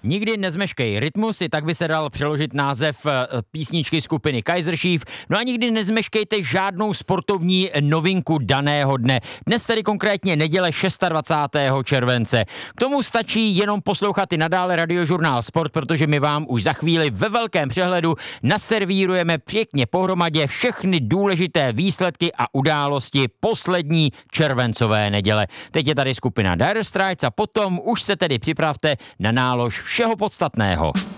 Nikdy nezmeškej rytmus, i tak by se dal přeložit název písničky skupiny Kaiser Chief. No a nikdy nezmeškejte žádnou sportovní novinku daného dne. Dnes tedy konkrétně neděle 26. července. K tomu stačí jenom poslouchat i nadále Radiožurnál Sport, protože my vám už za chvíli ve velkém přehledu naservírujeme pěkně pohromadě všechny důležité výsledky a události poslední červencové neděle. Teď je tady skupina Dire Straits a potom už se tedy připravte na nálož všeho podstatného.